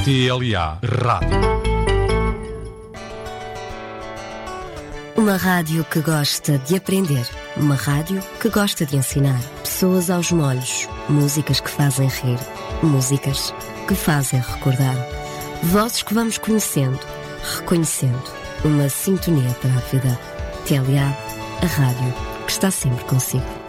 TLA Rádio. Uma rádio que gosta de aprender. Uma rádio que gosta de ensinar. Pessoas aos molhos. Músicas que fazem rir. Músicas que fazem recordar. Vozes que vamos conhecendo, reconhecendo. Uma sintonia para a vida. TLA, a rádio que está sempre consigo.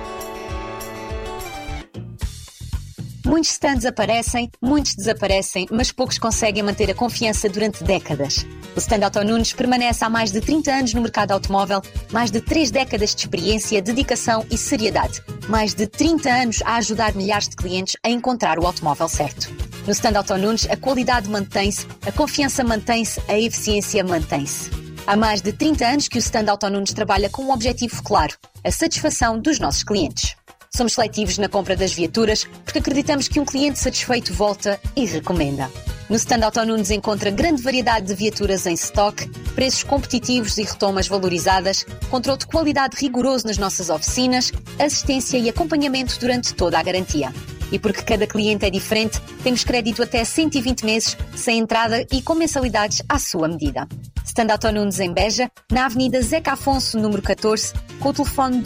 Muitos stands aparecem, muitos desaparecem, mas poucos conseguem manter a confiança durante décadas. O stand Auto Nunes permanece há mais de 30 anos no mercado automóvel, mais de 3 décadas de experiência, dedicação e seriedade. Mais de 30 anos a ajudar milhares de clientes a encontrar o automóvel certo. No stand Auto Nunes, a qualidade mantém-se, a confiança mantém-se, a eficiência mantém-se. Há mais de 30 anos que o stand Auto Nunes trabalha com um objetivo claro, a satisfação dos nossos clientes. Somos seletivos na compra das viaturas porque acreditamos que um cliente satisfeito volta e recomenda. No stand Auto Nunes encontra grande variedade de viaturas em stock, preços competitivos e retomas valorizadas, controle de qualidade rigoroso nas nossas oficinas, assistência e acompanhamento durante toda a garantia. E porque cada cliente é diferente, temos crédito até 120 meses, sem entrada e com mensalidades à sua medida. Stand Auto Nunes em Beja, na Avenida Zeca Afonso, número 14, com o telefone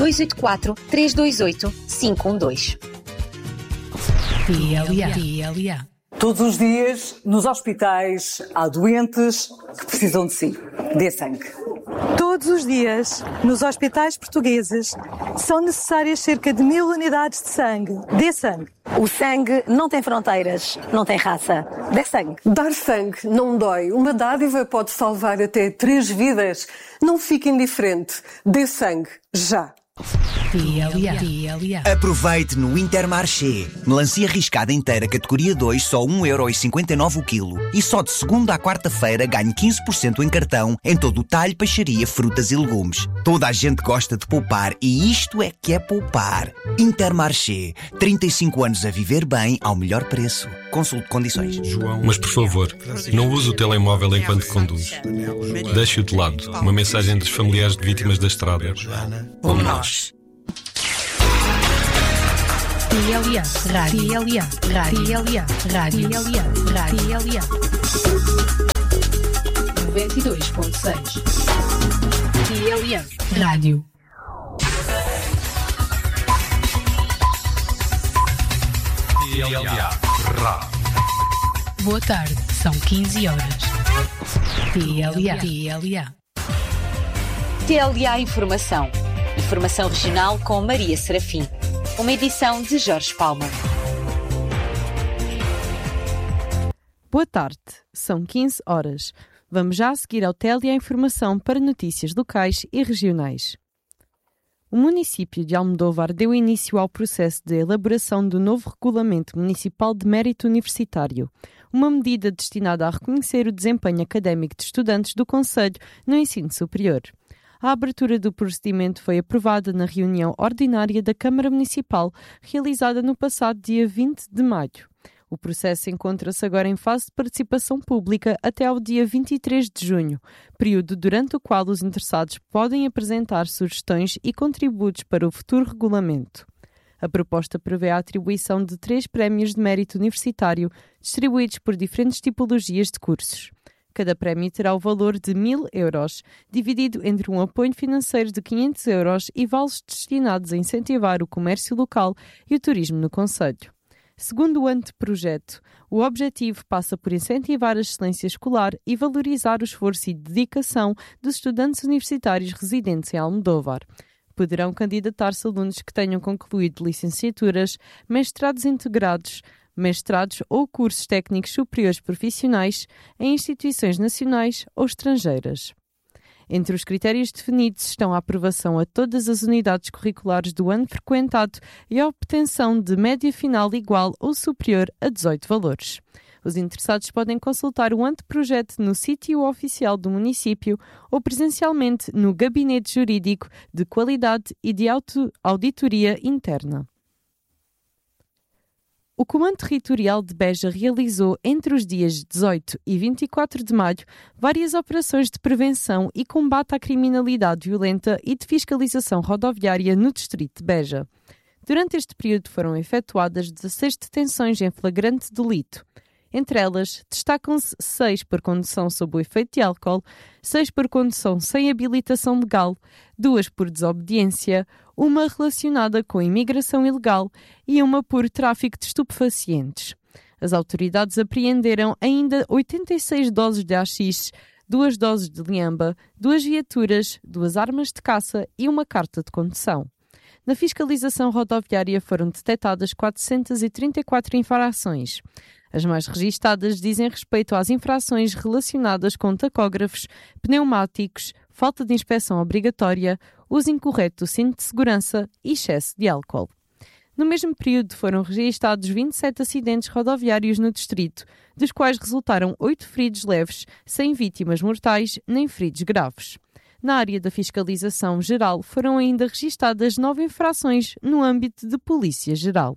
284-328-512. TLA. Todos os dias, nos hospitais, há doentes que precisam de si. Dê sangue. Todos os dias, nos hospitais portugueses, são necessárias cerca de 1000 unidades de sangue. Dê sangue. O sangue não tem fronteiras, não tem raça. Dê sangue. Dar sangue não dói. Uma dádiva pode salvar até 3 vidas. Não fique indiferente. Dê sangue. Já. TLA. Aproveite no Intermarché. Melancia riscada inteira, categoria 2, só 1,59€ o quilo. E só de segunda à quarta-feira ganhe 15% em cartão em todo o talho, peixaria, frutas e legumes. Toda a gente gosta de poupar e isto é que é poupar. Intermarché. 35 anos a viver bem ao melhor preço. Consulte condições. João, mas por favor, não use o telemóvel enquanto conduz. Deixe-o de lado. Uma mensagem dos familiares de vítimas da estrada. Como nós. TLA. Rádio. Rádio. 92.6. TLA. Rádio. TLA Rádio. Boa tarde, são 15 horas. TLA. TLA Informação. Informação regional com Maria Serafim. Uma edição de Jorge Palma. Boa tarde, são 15 horas. Vamos já a seguir ao TLA Informação para notícias locais e regionais. O município de Almodóvar deu início ao processo de elaboração do novo Regulamento Municipal de Mérito Universitário, uma medida destinada a reconhecer o desempenho académico de estudantes do concelho no ensino superior. A abertura do procedimento foi aprovada na reunião ordinária da Câmara Municipal, realizada no passado dia 20 de maio. O processo encontra-se agora em fase de participação pública até ao dia 23 de junho, período durante o qual os interessados podem apresentar sugestões e contributos para o futuro regulamento. A proposta prevê a atribuição de 3 prémios de mérito universitário, distribuídos por diferentes tipologias de cursos. Cada prémio terá o valor de 1.000€, dividido entre um apoio financeiro de 500€ e vales destinados a incentivar o comércio local e o turismo no concelho. Segundo o anteprojeto, o objetivo passa por incentivar a excelência escolar e valorizar o esforço e dedicação dos estudantes universitários residentes em Almodóvar. Poderão candidatar-se alunos que tenham concluído licenciaturas, mestrados integrados, mestrados ou cursos técnicos superiores profissionais em instituições nacionais ou estrangeiras. Entre os critérios definidos estão a aprovação a todas as unidades curriculares do ano frequentado e a obtenção de média final igual ou superior a 18 valores. Os interessados podem consultar o anteprojeto no sítio oficial do município ou presencialmente no Gabinete Jurídico de Qualidade e de Auditoria Interna. O Comando Territorial de Beja realizou, entre os dias 18 e 24 de maio, várias operações de prevenção e combate à criminalidade violenta e de fiscalização rodoviária no distrito de Beja. Durante este período foram efetuadas 16 detenções em flagrante delito. Entre elas, destacam-se 6 por condução sob o efeito de álcool, 6 por condução sem habilitação legal, 2 por desobediência, 1 relacionada com imigração ilegal e 1 por tráfico de estupefacientes. As autoridades apreenderam ainda 86 doses de haxixe, 2 doses de liamba, 2 viaturas, 2 armas de caça e 1 carta de condução. Na fiscalização rodoviária foram detectadas 434 infrações. As mais registadas dizem respeito às infrações relacionadas com tacógrafos, pneumáticos, falta de inspeção obrigatória, uso incorreto do cinto de segurança e excesso de álcool. No mesmo período foram registados 27 acidentes rodoviários no distrito, dos quais resultaram 8 feridos leves, sem vítimas mortais nem feridos graves. Na área da fiscalização geral foram ainda registadas 9 infrações no âmbito de Polícia Geral.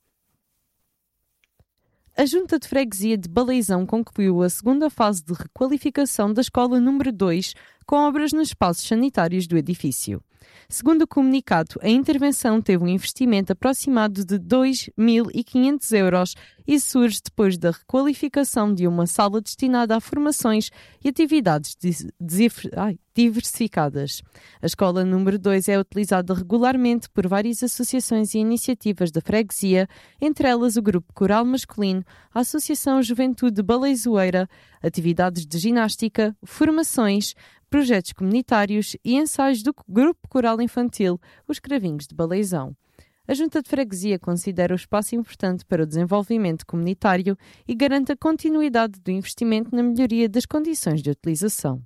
A Junta de Freguesia de Baleizão concluiu a segunda fase de requalificação da escola número 2 com obras nos espaços sanitários do edifício. Segundo o comunicado, a intervenção teve um investimento aproximado de 2.500 euros e surge depois da requalificação de uma sala destinada a formações e atividades diversificadas. A escola número 2 é utilizada regularmente por várias associações e iniciativas da freguesia, entre elas o Grupo Coral Masculino, a Associação Juventude Baleizoeira, atividades de ginástica, formações, projetos comunitários e ensaios do Grupo Coral Infantil, os Cravinhos de Baleizão. A Junta de Freguesia considera o espaço importante para o desenvolvimento comunitário e garante a continuidade do investimento na melhoria das condições de utilização.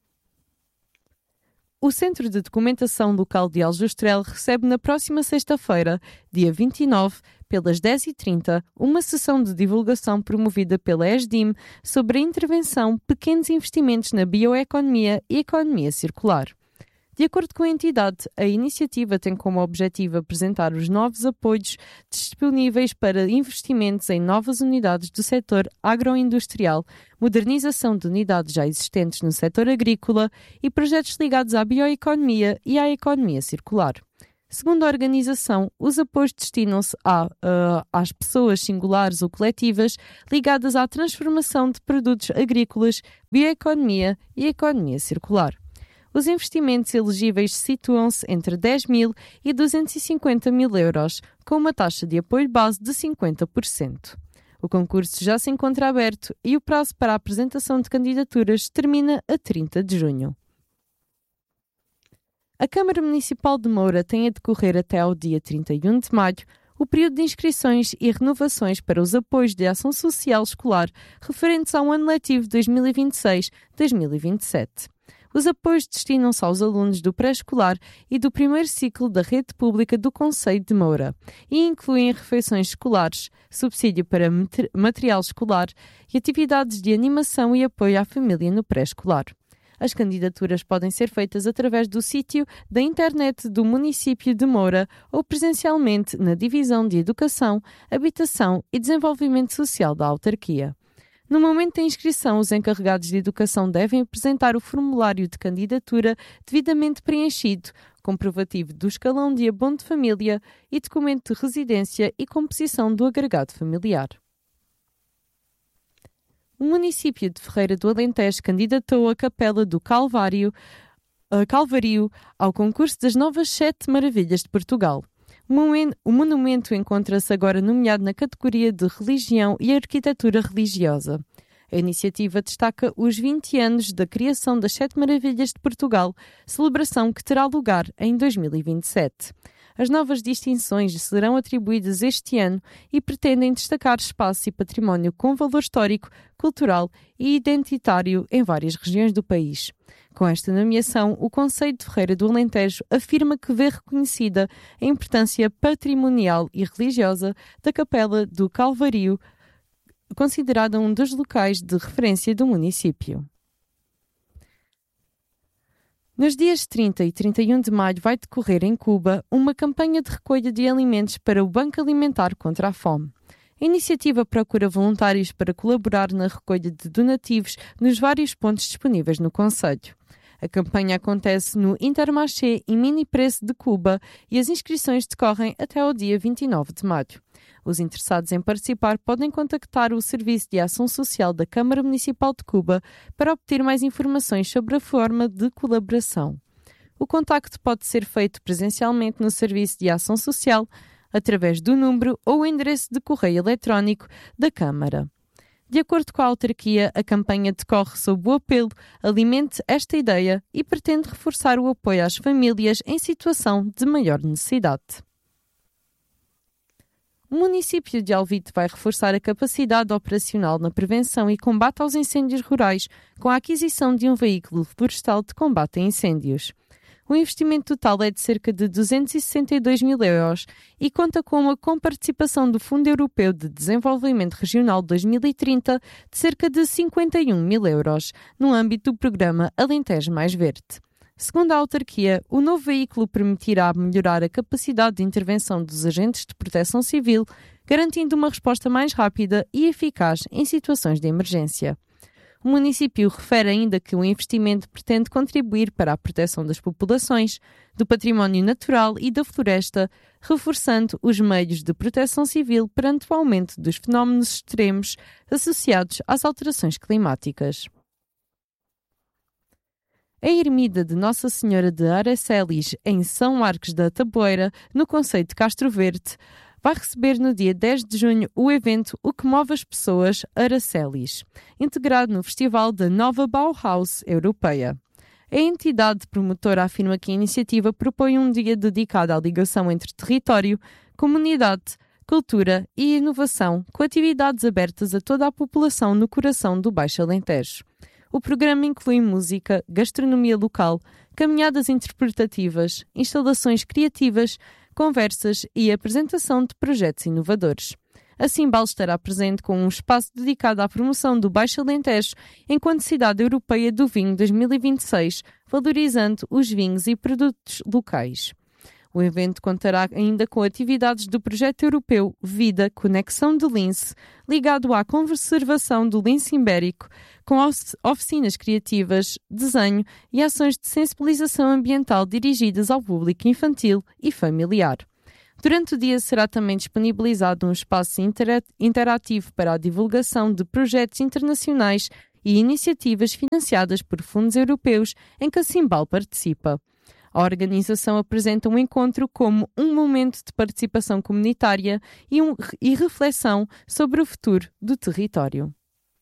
O Centro de Documentação Local de Aljustrel recebe na próxima sexta-feira, dia 29, pelas 10h30, uma sessão de divulgação promovida pela ESDIM sobre a intervenção Pequenos Investimentos na Bioeconomia e Economia Circular. De acordo com a entidade, a iniciativa tem como objetivo apresentar os novos apoios disponíveis para investimentos em novas unidades do setor agroindustrial, modernização de unidades já existentes no setor agrícola e projetos ligados à bioeconomia e à economia circular. Segundo a organização, os apoios destinam-se às pessoas singulares ou coletivas ligadas à transformação de produtos agrícolas, bioeconomia e economia circular. Os investimentos elegíveis situam-se entre 10 mil e 250 mil euros, com uma taxa de apoio base de 50%. O concurso já se encontra aberto e o prazo para a apresentação de candidaturas termina a 30 de junho. A Câmara Municipal de Moura tem a decorrer até ao dia 31 de maio o período de inscrições e renovações para os apoios de ação social escolar referentes ao ano letivo 2026-2027. Os apoios destinam-se aos alunos do pré-escolar e do primeiro ciclo da rede pública do Concelho de Moura e incluem refeições escolares, subsídio para material escolar e atividades de animação e apoio à família no pré-escolar. As candidaturas podem ser feitas através do sítio da internet do município de Moura ou presencialmente na Divisão de Educação, Habitação e Desenvolvimento Social da autarquia. No momento da inscrição, os encarregados de educação devem apresentar o formulário de candidatura devidamente preenchido, comprovativo do escalão de abono de família e documento de residência e composição do agregado familiar. O município de Ferreira do Alentejo candidatou a Capela do Calvário ao concurso das novas 7 Maravilhas de Portugal. O monumento encontra-se agora nomeado na categoria de Religião e Arquitetura Religiosa. A iniciativa destaca os 20 anos da criação das 7 Maravilhas de Portugal, celebração que terá lugar em 2027. As novas distinções serão atribuídas este ano e pretendem destacar espaço e património com valor histórico, cultural e identitário em várias regiões do país. Com esta nomeação, o Concelho de Ferreira do Alentejo afirma que vê reconhecida a importância patrimonial e religiosa da Capela do Calvário, considerada um dos locais de referência do município. Nos dias 30 e 31 de maio vai decorrer em Cuba uma campanha de recolha de alimentos para o Banco Alimentar contra a Fome. A iniciativa procura voluntários para colaborar na recolha de donativos nos vários pontos disponíveis no concelho. A campanha acontece no Intermarché e Mini Preço de Cuba e as inscrições decorrem até ao dia 29 de maio. Os interessados em participar podem contactar o Serviço de Ação Social da Câmara Municipal de Cuba para obter mais informações sobre a forma de colaboração. O contacto pode ser feito presencialmente no Serviço de Ação Social, através do número ou endereço de correio eletrónico da Câmara. De acordo com a autarquia, a campanha decorre sob o apelo Alimente esta ideia e pretende reforçar o apoio às famílias em situação de maior necessidade. O município de Alvite vai reforçar a capacidade operacional na prevenção e combate aos incêndios rurais com a aquisição de um veículo florestal de combate a incêndios. O investimento total é de cerca de 262 mil euros e conta com a comparticipação do Fundo Europeu de Desenvolvimento Regional 2030 de cerca de 51 mil euros, no âmbito do programa Alentejo Mais Verde. Segundo a autarquia, o novo veículo permitirá melhorar a capacidade de intervenção dos agentes de proteção civil, garantindo uma resposta mais rápida e eficaz em situações de emergência. O município refere ainda que o investimento pretende contribuir para a proteção das populações, do património natural e da floresta, reforçando os meios de proteção civil perante o aumento dos fenómenos extremos associados às alterações climáticas. A ermida de Nossa Senhora de Aracelis, em São Marcos da Taboeira, no concelho de Castro Verde, vai receber no dia 10 de junho o evento O que Move as Pessoas Aracelis, integrado no Festival da Nova Bauhaus Europeia. A entidade promotora afirma que a iniciativa propõe um dia dedicado à ligação entre território, comunidade, cultura e inovação, com atividades abertas a toda a população no coração do Baixo Alentejo. O programa inclui música, gastronomia local, caminhadas interpretativas, instalações criativas, conversas e apresentação de projetos inovadores. A Simbal estará presente com um espaço dedicado à promoção do Baixo Alentejo enquanto Cidade Europeia do Vinho 2026, valorizando os vinhos e produtos locais. O evento contará ainda com atividades do projeto europeu Vida Conexão de Lince, ligado à conservação do lince ibérico, com oficinas criativas, desenho e ações de sensibilização ambiental dirigidas ao público infantil e familiar. Durante o dia será também disponibilizado um espaço interativo para a divulgação de projetos internacionais e iniciativas financiadas por fundos europeus em que a Simbal participa. A organização apresenta um encontro como um momento de participação comunitária e reflexão sobre o futuro do território.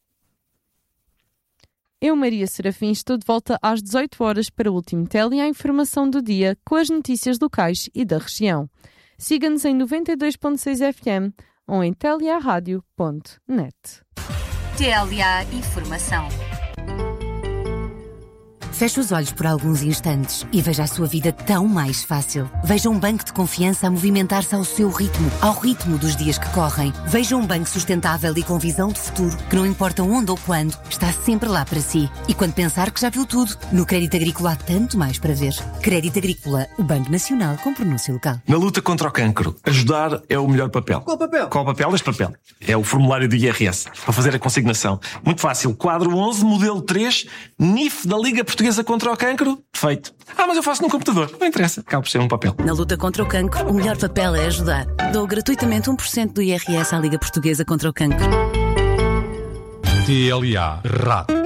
Eu, Maria Serafim, estou de volta às 18 horas para o último tele e a informação do dia com as notícias locais e da região. Siga-nos em 92.6 FM ou em teliaradio.net. TLA Informação. Feche os olhos por alguns instantes e veja a sua vida tão mais fácil. Veja um banco de confiança a movimentar-se ao seu ritmo, ao ritmo dos dias que correm. Veja um banco sustentável e com visão de futuro, que não importa onde ou quando, está sempre lá para si. E quando pensar que já viu tudo, no Crédito Agrícola há tanto mais para ver. Crédito Agrícola, o Banco Nacional com pronúncia local. Na luta contra o cancro, ajudar é o melhor papel. Qual papel? Qual papel? Este papel. É o formulário do IRS, para fazer a consignação. Muito fácil. Quadro 11, modelo 3, NIF da Liga Portuguesa contra o Cancro. Feito. Mas eu faço no computador. Não interessa. Acaba por ser um papel. Na luta contra o cancro, o melhor papel é ajudar. Dou gratuitamente 1% do IRS à Liga Portuguesa contra o Cancro. TLA Rádio.